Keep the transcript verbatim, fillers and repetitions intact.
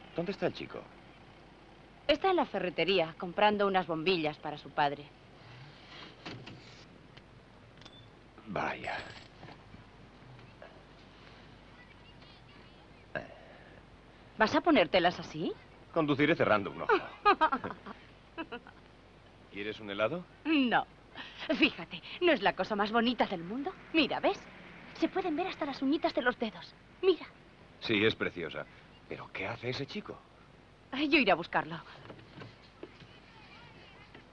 ¿Dónde está el chico? Está en la ferretería, comprando unas bombillas para su padre. Vaya. ¿Vas a ponértelas así? Conduciré cerrando un ojo. ¿Quieres un helado? No. Fíjate, ¿no es la cosa más bonita del mundo? Mira, ¿ves? Se pueden ver hasta las uñitas de los dedos. Mira. Sí, es preciosa. ¿Pero qué hace ese chico? Yo iré a buscarlo.